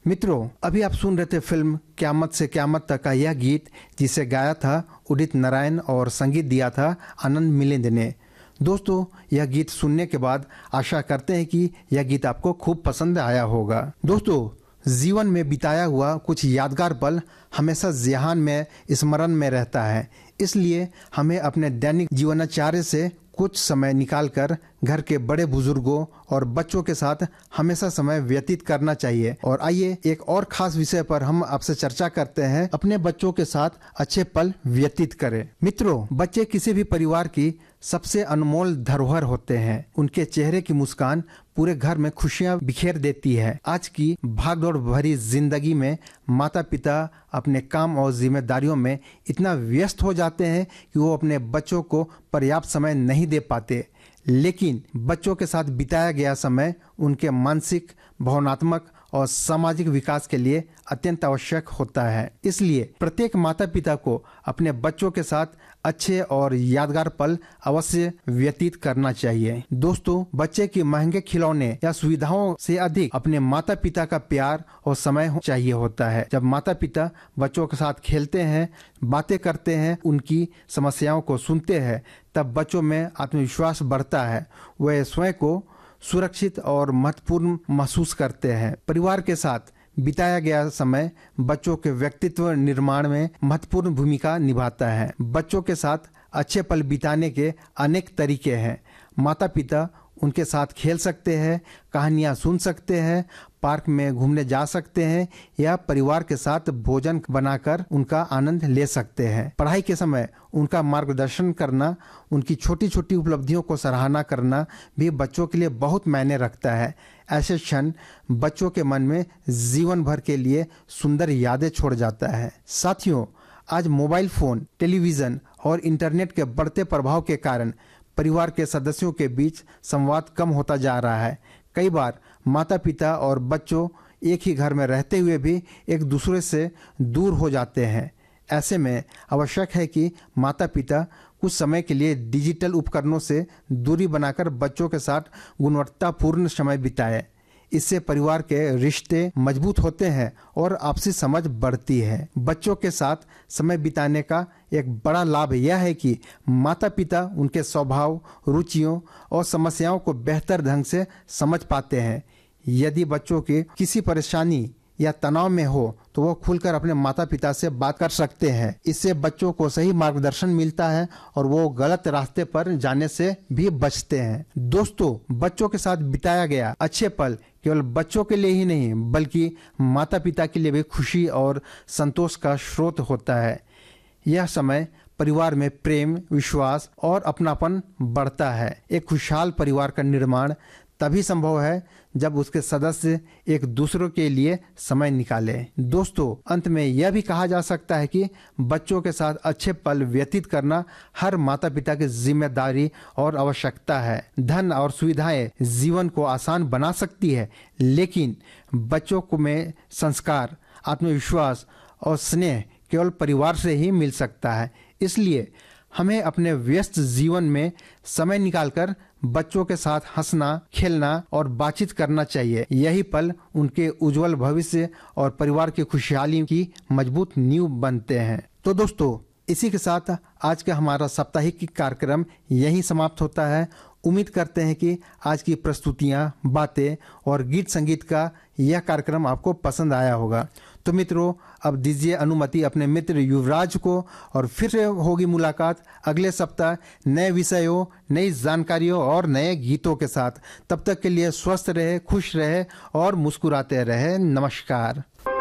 मित्रों, अभी आप सुन रहे थे फिल्म क़यामत से क़यामत तक का यह गीत, जिसे गाया था उदित नारायण और संगीत दिया था आनंद मिलिंद ने। दोस्तों, यह गीत सुनने के बाद आशा करते हैं कि यह गीत आपको खूब पसंद आया होगा। दोस्तों, जीवन में बिताया हुआ कुछ यादगार पल हमेशा ज़हन में स्मरण में रहता है, इसलिए हमें अपने दैनिक जीवनाचार्य से कुछ समय निकालकर घर के बड़े बुजुर्गों और बच्चों के साथ हमेशा समय व्यतीत करना चाहिए। और आइए एक और खास विषय पर हम आपसे चर्चा करते हैं, अपने बच्चों के साथ अच्छे पल व्यतीत करें। मित्रों, बच्चे किसी भी परिवार की सबसे अनमोल धरोहर होते हैं। उनके चेहरे की मुस्कान पूरे घर में खुशियां बिखेर देती है। आज की भागदौड़ भरी जिंदगी में माता पिता अपने काम और जिम्मेदारियों में इतना व्यस्त हो जाते हैं कि वो अपने बच्चों को पर्याप्त समय नहीं दे पाते। लेकिन बच्चों के साथ बिताया गया समय उनके मानसिक, भावनात्मक और सामाजिक विकास के लिए अत्यंत आवश्यक होता है। इसलिए प्रत्येक माता पिता को अपने बच्चों के साथ अच्छे और यादगार पल अवश्य व्यतीत करना चाहिए। दोस्तों, बच्चे के महंगे खिलौने या सुविधाओं से अधिक अपने माता पिता का प्यार और समय चाहिए होता है। जब माता पिता बच्चों के साथ खेलते हैं, बातें करते हैं, उनकी समस्याओं को सुनते हैं, तब बच्चों में आत्मविश्वास बढ़ता है। वे स्वयं को सुरक्षित और महत्वपूर्ण महसूस करते हैं। परिवार के साथ बिताया गया समय बच्चों के व्यक्तित्व निर्माण में महत्वपूर्ण भूमिका निभाता है। बच्चों के साथ अच्छे पल बिताने के अनेक तरीके हैं। माता पिता उनके साथ खेल सकते हैं, कहानियाँ सुन सकते हैं, पार्क में घूमने जा सकते हैं या परिवार के साथ भोजन बनाकर उनका आनंद ले सकते हैं। पढ़ाई के समय उनका मार्गदर्शन करना, उनकी छोटी छोटी उपलब्धियों को सराहना करना भी बच्चों के लिए बहुत मायने रखता है। ऐसे क्षण बच्चों के मन में जीवन भर के लिए सुंदर यादें छोड़ जाता है। साथियों, आज मोबाइल फोन, टेलीविजन और इंटरनेट के बढ़ते प्रभाव के कारण परिवार के सदस्यों के बीच संवाद कम होता जा रहा है। कई बार माता पिता और बच्चों एक ही घर में रहते हुए भी एक दूसरे से दूर हो जाते हैं। ऐसे में आवश्यक है कि माता पिता कुछ समय के लिए डिजिटल उपकरणों से दूरी बनाकर बच्चों के साथ गुणवत्तापूर्ण समय बिताएं। इससे परिवार के रिश्ते मजबूत होते हैं और आपसी समझ बढ़ती है। बच्चों के साथ समय बिताने का एक बड़ा लाभ यह है कि माता पिता उनके स्वभाव, रुचियों और समस्याओं को बेहतर ढंग से समझ पाते हैं। यदि बच्चों के किसी परेशानी या तनाव में हो तो वो खुलकर अपने माता पिता से बात कर सकते हैं। इससे बच्चों को सही मार्गदर्शन मिलता है और वो गलत रास्ते पर जाने से भी बचते हैं। दोस्तों, बच्चों के साथ बिताया गया अच्छे पल केवल बच्चों के लिए ही नहीं बल्कि माता पिता के लिए भी खुशी और संतोष का स्रोत होता है। यह समय परिवार में प्रेम, विश्वास और अपनापन बढ़ता है। एक खुशहाल परिवार का निर्माण तभी संभव है जब उसके सदस्य एक दूसरे के लिए समय निकालें। दोस्तों, अंत में यह भी कहा जा सकता है कि बच्चों के साथ अच्छे पल व्यतीत करना हर माता पिता की जिम्मेदारी और आवश्यकता है। धन और सुविधाएं जीवन को आसान बना सकती है, लेकिन बच्चों को में संस्कार, आत्मविश्वास और स्नेह केवल परिवार से ही मिल सकता है। इसलिए हमें अपने व्यस्त जीवन में समय निकालकर बच्चों के साथ हंसना, खेलना और बातचीत करना चाहिए। यही पल उनके उज्जवल भविष्य और परिवार की खुशहाली की मजबूत नींव बनते हैं। तो दोस्तों, इसी के साथ आज का हमारा साप्ताहिक कार्यक्रम यहीं समाप्त होता है। उम्मीद करते हैं कि आज की प्रस्तुतियां, बातें और गीत संगीत का यह कार्यक्रम आपको पसंद आया होगा। तो मित्रों, अब दीजिए अनुमति अपने मित्र युवराज को, और फिर से होगी मुलाकात अगले सप्ताह नए विषयों, नई जानकारियों और नए गीतों के साथ। तब तक के लिए स्वस्थ रहे, खुश रहे और मुस्कुराते रहे। नमस्कार।